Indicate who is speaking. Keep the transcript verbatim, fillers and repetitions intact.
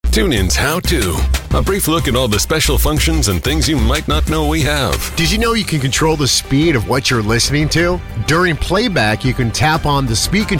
Speaker 1: TuneIn's How To. A brief look at all the special functions and things you might not know we have.
Speaker 2: Did you know you can control the speed of what you're listening to? During playback, you can tap on the speed control